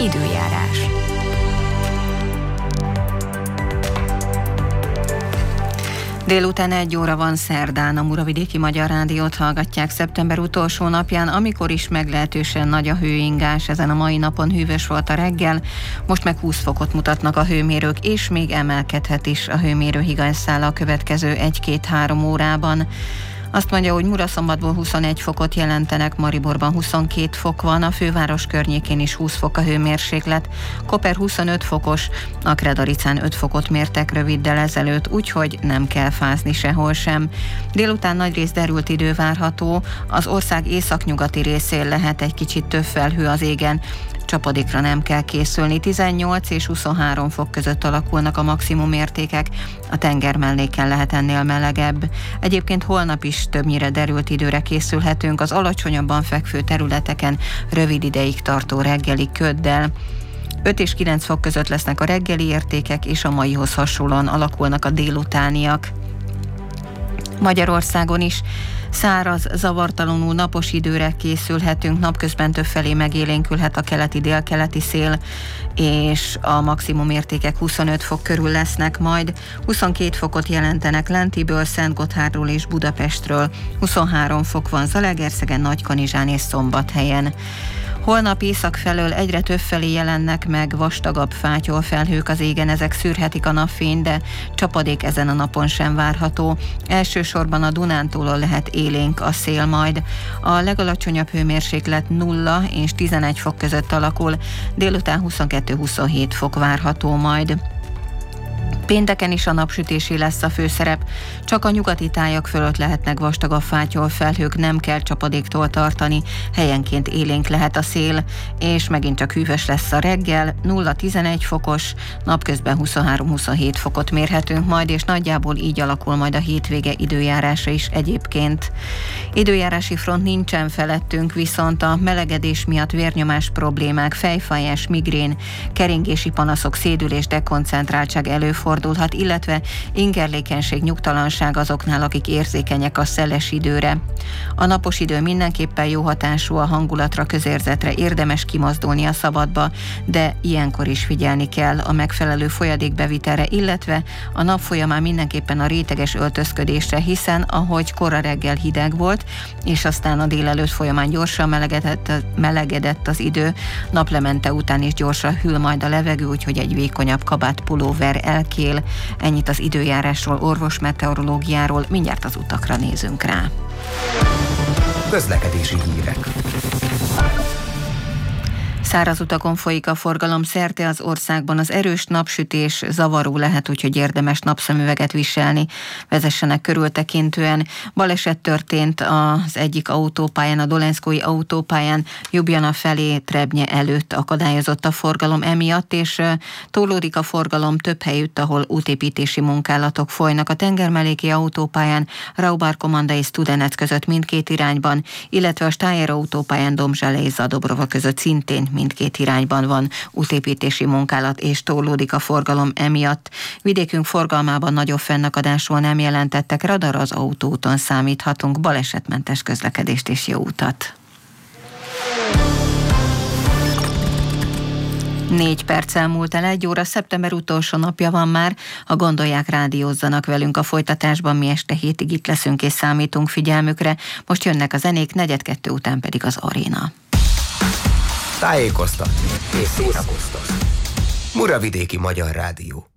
Időjárás. Délután 1 óra van szerdán, a Muravidéki Magyar Rádiót hallgatják szeptember utolsó napján, amikor is meglehetősen nagy a hőingás. Ezen a mai napon hűvös volt a reggel, most meg 20 fokot mutatnak a hőmérők, és még emelkedhet is a hőmérő higanyszála a következő 1-2-3 órában. Azt mondja, hogy Muraszombatból 21 fokot jelentenek, Mariborban 22 fok van, a főváros környékén is 20 fok a hőmérséklet, Koper 25 fokos, a Kredaricán 5 fokot mértek röviddel ezelőtt, úgyhogy nem kell fázni sehol sem. Délután nagyrészt derült idő várható, az ország északnyugati részén lehet egy kicsit több felhő az égen, csapadékra nem kell készülni, 18 és 23 fok között alakulnak a maximum értékek, a tenger melléken lehet ennél melegebb. Egyébként holnap is többnyire derült időre készülhetünk, az alacsonyabban fekvő területeken rövid ideig tartó reggeli köddel. 5 és 9 fok között lesznek a reggeli értékek, és a maihoz hasonlóan alakulnak a délutániak. Magyarországon is száraz, zavartalanul napos időre készülhetünk, napközben többfelé megélénkülhet a keleti-délkeleti szél, és a maximum értékek 25 fok körül lesznek majd. 22 fokot jelentenek Lentiből, Szentgotthardról és Budapestről, 23 fok van Zalaegerszegen, Nagykanizsán és Szombathelyen. Holnap észak felől egyre többfelé jelennek meg vastagabb fátyolfelhők az égen, ezek szűrhetik a napfényt, de csapadék ezen a napon sem várható. Elsősorban a Dunántúlon lehet élénk a szél majd. A legalacsonyabb hőmérséklet 0 és 11 fok között alakul, délután 22-27 fok várható majd. Pénteken is a napsütésé lesz a főszerep, csak a nyugati tájak fölött lehetnek vastagabb fátyolfelhők, nem kell csapadéktól tartani, helyenként élénk lehet a szél, és megint csak hűvös lesz a reggel, 0-11 fokos, napközben 23-27 fokot mérhetünk majd, és nagyjából így alakul majd a hétvége időjárása is egyébként. Időjárási front nincsen felettünk, viszont a melegedés miatt vérnyomás problémák, fejfájás, migrén, keringési panaszok, szédülés, dekoncentráltság előfordulhat, illetve ingerlékenység, nyugtalanság azoknál, akik érzékenyek a szeles időre. A napos idő mindenképpen jó hatású a hangulatra, közérzetre, érdemes kimozdulni a szabadba, de ilyenkor is figyelni kell a megfelelő folyadékbevitelre, illetve a nap folyamán mindenképpen a réteges öltözködésre, hiszen ahogy kora reggel hideg volt, és aztán a délelőtt folyamán gyorsan melegedett az idő, naplemente után is gyorsan hűl majd a levegő, úgyhogy egy vékonyabb kabát, pulóver elkél. Ennyit az időjárásról, orvosmeteorológiáról, mindjárt az utakra nézünk rá. Közlekedési hírek. Száraz utakon folyik a forgalom szerte az országban, az erős napsütés zavaró lehet, úgyhogy érdemes napszemüveget viselni, vezessenek körültekintően. Baleset történt az egyik autópályán, a Dolenszkói autópályán, Ljubljana felé, Trebnye előtt akadályozott a forgalom emiatt, és tolódik a forgalom több helyütt, ahol útépítési munkálatok folynak. A tengermelléki autópályán, Raubár-Komanda és Studenec között mindkét irányban, illetve a Stájer autópályán Domzsale és Zadobrova között szintén mindkét irányban van útépítési munkálat, és tolódik a forgalom emiatt. Vidékünk forgalmában nagyobb fennakadásról nem jelentettek, radar az autóúton számíthatunk, balesetmentes közlekedést és jó utat. 4 perccel múlt el 1 óra, szeptember utolsó napja van már, ha gondolják, rádiózzanak velünk a folytatásban, mi este 7-ig itt leszünk és számítunk figyelmükre. Most jönnek a zenék, 4:02 után pedig az Aréna. Tájékoztatni és szórakoztatni. Muravidéki Magyar Rádió.